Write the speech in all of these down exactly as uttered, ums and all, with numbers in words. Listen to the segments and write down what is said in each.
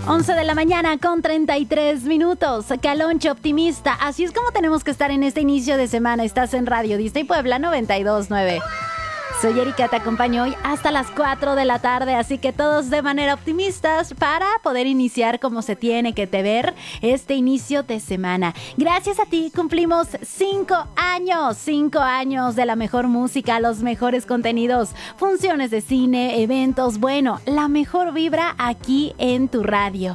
once de la mañana con treinta y tres minutos. Caloncho optimista. Así es como tenemos que estar en este inicio de semana. Estás en Radio Disney Puebla noventa y dos punto nueve. Soy Erika, te acompaño hoy hasta las cuatro de la tarde, así que todos de manera optimistas para poder iniciar como se tiene que te ver este inicio de semana. Gracias a ti cumplimos cinco años, cinco años de la mejor música, los mejores contenidos, funciones de cine, eventos, bueno, la mejor vibra aquí en tu radio.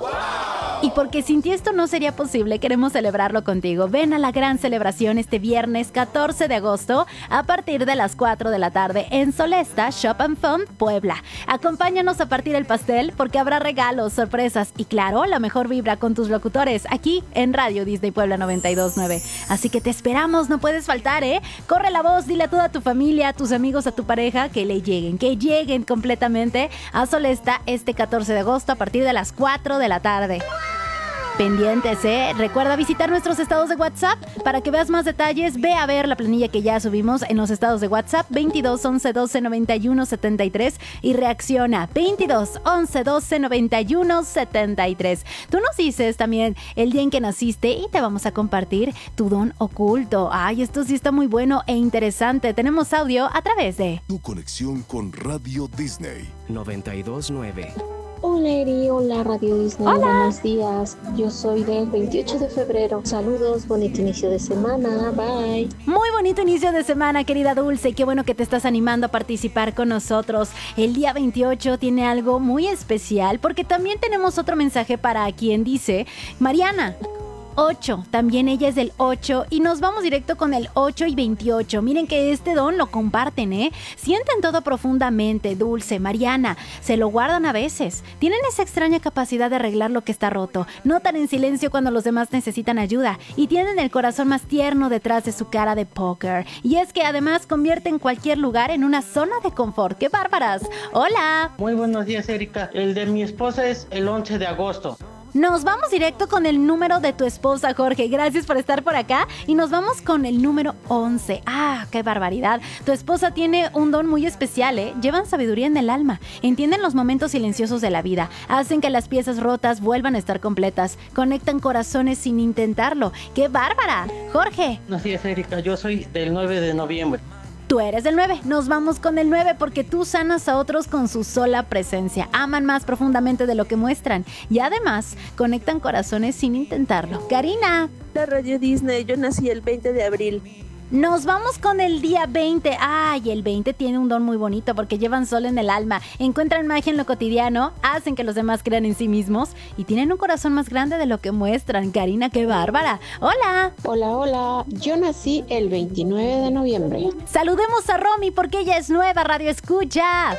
Y porque sin ti esto no sería posible, queremos celebrarlo contigo. Ven a la gran celebración este viernes catorce de agosto a partir de las cuatro de la tarde en Solesta Shop and Fun, Puebla. Acompáñanos a partir el pastel porque habrá regalos, sorpresas y claro, la mejor vibra con tus locutores aquí en Radio Disney Puebla noventa y dos punto nueve. Así que te esperamos, no puedes faltar, ¿eh? Corre la voz, dile a toda tu familia, a tus amigos, a tu pareja que le lleguen, que lleguen completamente a Solesta este catorce de agosto a partir de las cuatro de la tarde. Pendientes, ¿eh? Recuerda visitar nuestros estados de WhatsApp para que veas más detalles. Ve a ver la planilla que ya subimos en los estados de WhatsApp veintidós once doce noventa y uno setenta y tres y reacciona veintidós once doce noventa y uno setenta y tres. Tú nos dices también el día en que naciste y te vamos a compartir tu don oculto. Ay, esto sí está muy bueno e interesante. Tenemos audio a través de tu conexión con Radio Disney noventa y dos punto nueve. Hola Eri, hola Radio Disney, hola. Buenos días, yo soy del veintiocho de febrero, saludos, bonito inicio de semana, bye. Muy bonito inicio de semana, querida Dulce, qué bueno que te estás animando a participar con nosotros. El día veintiocho tiene algo muy especial porque también tenemos otro mensaje para quien dice, Mariana, ocho, también ella es del ocho y nos vamos directo con el ocho y veintiocho. Miren que este don lo comparten, ¿eh? Sienten todo profundamente, Dulce, Mariana, se lo guardan a veces. Tienen esa extraña capacidad de arreglar lo que está roto, notan en silencio cuando los demás necesitan ayuda y tienen el corazón más tierno detrás de su cara de póker. Y es que además convierten cualquier lugar en una zona de confort. ¡Qué bárbaras! ¡Hola! Muy buenos días, Erika. El de mi esposa es el once de agosto. Nos vamos directo con el número de tu esposa, Jorge. Gracias por estar por acá. Y nos vamos con el número once. ¡Ah, qué barbaridad! Tu esposa tiene un don muy especial, ¿eh? Llevan sabiduría en el alma. Entienden los momentos silenciosos de la vida. Hacen que las piezas rotas vuelvan a estar completas. Conectan corazones sin intentarlo. ¡Qué bárbara! Jorge. Buenos días, Erika. Yo soy del nueve de noviembre. Tú eres del nueve, nos vamos con el nueve porque tú sanas a otros con su sola presencia, aman más profundamente de lo que muestran y además conectan corazones sin intentarlo. Karina. La Radio Disney, yo nací el veinte de abril. Nos vamos con el día veinte. Ay, el veinte tiene un don muy bonito porque llevan sol en el alma, encuentran magia en lo cotidiano, hacen que los demás crean en sí mismos y tienen un corazón más grande de lo que muestran. Karina, qué bárbara. Hola. Hola, hola, yo nací el veintinueve de noviembre. Saludemos a Romy porque ella es nueva Radio Escucha.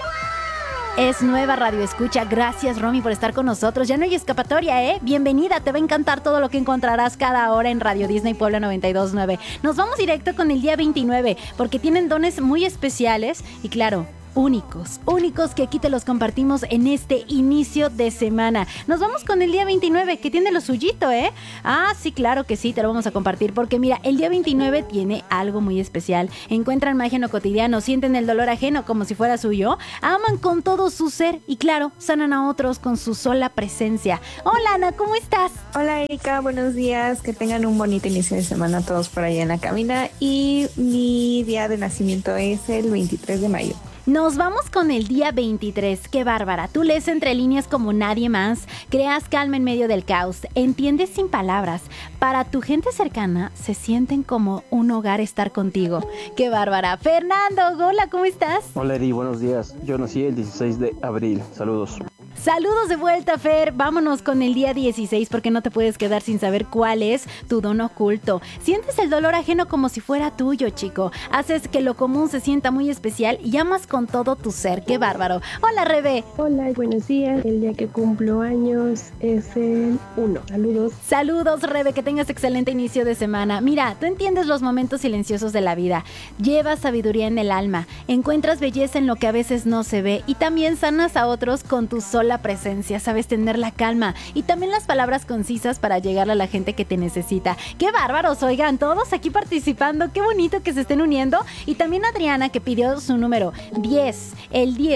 Es nueva Radio Escucha. Gracias, Romy, por estar con nosotros. Ya no hay escapatoria, ¿eh? Bienvenida. Te va a encantar todo lo que encontrarás cada hora en Radio Disney Puebla noventa y dos punto nueve. Nos vamos directo con el día veintinueve porque tienen dones muy especiales y, claro, únicos, únicos que aquí te los compartimos en este inicio de semana. Nos vamos con el día veintinueve que tiene lo suyito, ¿eh? Ah, sí, claro que sí, te lo vamos a compartir porque mira, el día veintinueve tiene algo muy especial. Encuentran magia en lo cotidiano, sienten el dolor ajeno como si fuera suyo, aman con todo su ser y claro, sanan a otros con su sola presencia. Hola, Ana, ¿cómo estás? Hola, Erika, buenos días, que tengan un bonito inicio de semana todos por allá en la cabina y mi día de nacimiento es el veintitrés de mayo. Nos vamos con el día veintitrés. ¡Qué bárbara! Tú lees entre líneas como nadie más, creas calma en medio del caos, entiendes sin palabras. Para tu gente cercana, se sienten como un hogar estar contigo. ¡Qué bárbara! Fernando, hola, ¿cómo estás? Hola, Eri, buenos días. Yo nací el dieciséis de abril. Saludos. Saludos de vuelta, Fer. Vámonos con el día dieciséis porque no te puedes quedar sin saber cuál es tu don oculto. Sientes el dolor ajeno como si fuera tuyo, chico. Haces que lo común se sienta muy especial y amas con todo tu ser. ¡Qué bárbaro! Hola, Rebe. Hola, buenos días. El día que cumplo años es el uno. Saludos. Saludos, Rebe. Que tengas excelente inicio de semana. Mira, tú entiendes los momentos silenciosos de la vida. Llevas sabiduría en el alma. Encuentras belleza en lo que a veces no se ve y también sanas a otros con tu sola presencia, sabes tener la calma y también las palabras concisas para llegar a la gente que te necesita. ¡Qué bárbaros! Oigan, todos aquí participando, qué bonito que se estén uniendo y también Adriana que pidió su número diez, el diez.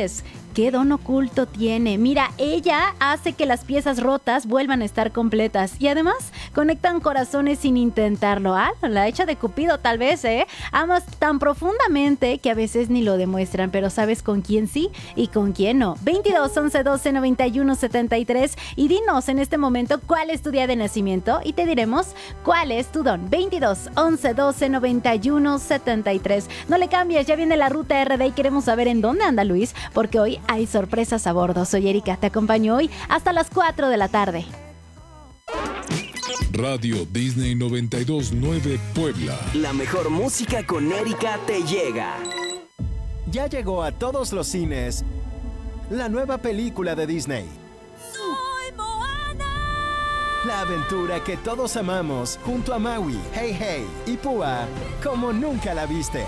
¿Qué don oculto tiene? Mira, ella hace que las piezas rotas vuelvan a estar completas y además conectan corazones sin intentarlo. Ah, la hecha de Cupido tal vez, ¿eh? Amas tan profundamente que a veces ni lo demuestran, pero sabes con quién sí y con quién no. veintidós, once, doce, noventa y uno, setenta y tres y dinos en este momento cuál es tu día de nacimiento y te diremos cuál es tu don. veintidós, once, doce, noventa y uno, setenta y tres. No le cambies, ya viene la ruta R D y queremos saber en dónde anda Luis, porque hoy hay sorpresas a bordo. Soy Erika, te acompaño hoy hasta las cuatro de la tarde. Radio Disney noventa y dos punto nueve Puebla. La mejor música con Erika te llega. Ya llegó a todos los cines la nueva película de Disney. ¡Soy Moana! La aventura que todos amamos junto a Maui, Hey Hey y Púa como nunca la viste.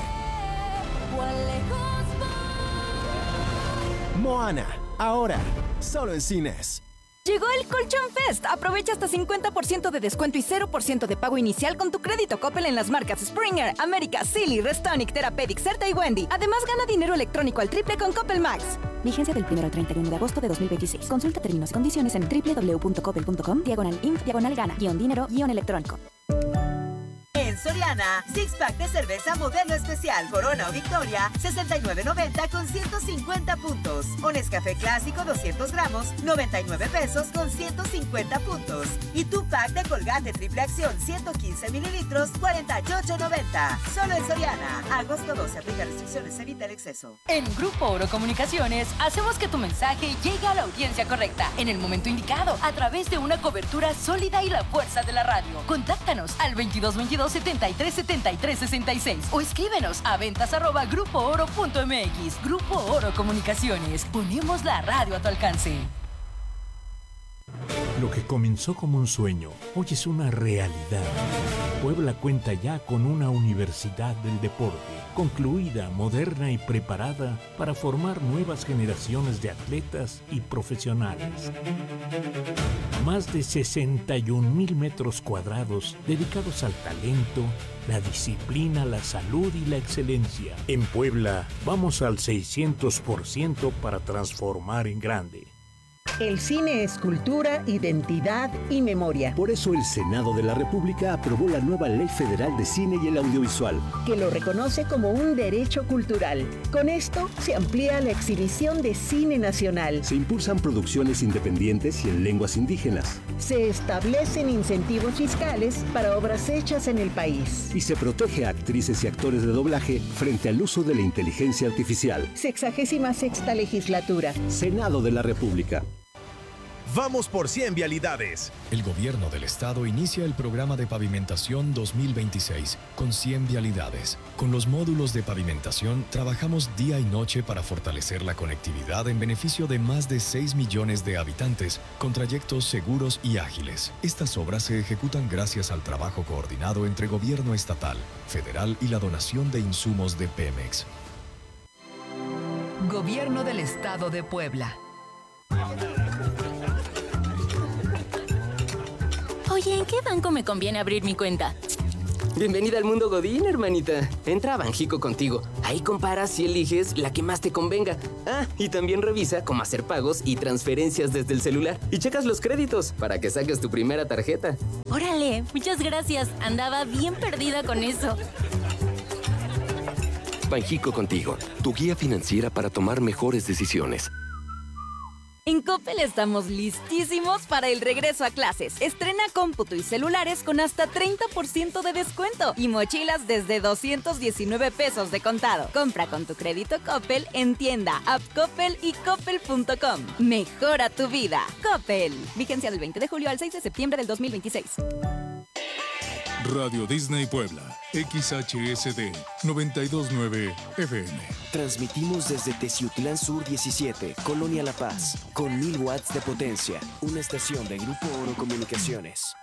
Moana, ahora, solo en cines. Llegó el Colchón Fest. Aprovecha hasta cincuenta por ciento de descuento y cero por ciento de pago inicial con tu crédito Coppel en las marcas Springer, América, Silly, Restonic, Therapeutic, Certa y Wendy. Además, gana dinero electrónico al triple con Coppel Max. Vigencia del primero al treinta y uno de agosto de dos mil veintiséis. Consulta términos y condiciones en doble u doble u doble u punto coppel punto com, diagonal inf, diagonal gana, guión dinero, guión electrónico. En Soriana, six pack de cerveza modelo especial Corona o Victoria, sesenta y nueve noventa con ciento cincuenta puntos. O Nescafé clásico doscientos gramos, noventa y nueve pesos con ciento cincuenta puntos. Y tu pack de Colgate triple acción ciento quince mililitros, cuarenta y ocho noventa. Solo en Soriana. Agosto doce, aplica restricciones, evita el exceso. En Grupo Oro Comunicaciones, hacemos que tu mensaje llegue a la audiencia correcta, en el momento indicado, a través de una cobertura sólida y la fuerza de la radio. Contáctanos al veintidós veintidós setenta y tres setenta y tres sesenta y seis o escríbenos a ventas arroba grupo oro punto m x. Grupo Oro Comunicaciones. Ponemos la radio a tu alcance. Lo que comenzó como un sueño, hoy es una realidad. Puebla cuenta ya con una universidad del deporte, concluida, moderna y preparada para formar nuevas generaciones de atletas y profesionales. Más de sesenta y un mil metros cuadrados dedicados al talento, la disciplina, la salud y la excelencia. En Puebla, vamos al seiscientos por ciento para transformar en grande. El cine es cultura, identidad y memoria. Por eso el Senado de la República aprobó la nueva Ley Federal de Cine y el Audiovisual, que lo reconoce como un derecho cultural. Con esto se amplía la exhibición de cine nacional. Se impulsan producciones independientes y en lenguas indígenas. Se establecen incentivos fiscales para obras hechas en el país. Y se protege a actrices y actores de doblaje frente al uso de la inteligencia artificial. Sexagésima sexta legislatura. Senado de la República. Vamos por cien vialidades. El gobierno del estado inicia el programa de pavimentación dos mil veintiséis con cien vialidades. Con los módulos de pavimentación trabajamos día y noche para fortalecer la conectividad en beneficio de más de seis millones de habitantes con trayectos seguros y ágiles. Estas obras se ejecutan gracias al trabajo coordinado entre gobierno estatal, federal y la donación de insumos de Pemex. Gobierno del Estado de Puebla. Oye, ¿en qué banco me conviene abrir mi cuenta? Bienvenida al mundo Godín, hermanita. Entra a Banjico contigo. Ahí comparas y eliges la que más te convenga. Ah, y también revisa cómo hacer pagos y transferencias desde el celular. Y checas los créditos para que saques tu primera tarjeta. Órale, muchas gracias. Andaba bien perdida con eso. Banjico contigo, tu guía financiera para tomar mejores decisiones. En Coppel estamos listísimos para el regreso a clases. Estrena cómputo y celulares con hasta treinta por ciento de descuento y mochilas desde doscientos diecinueve pesos de contado. Compra con tu crédito Coppel en tienda, app Coppel y coppel punto com. Mejora tu vida. Coppel. Vigencia del veinte de julio al seis de septiembre del dos mil veintiséis. Radio Disney Puebla, X H S D noventa y dos punto nueve F M. Transmitimos desde Teciutlán Sur diecisiete, Colonia La Paz, con mil watts de potencia. Una estación de Grupo Oro Comunicaciones.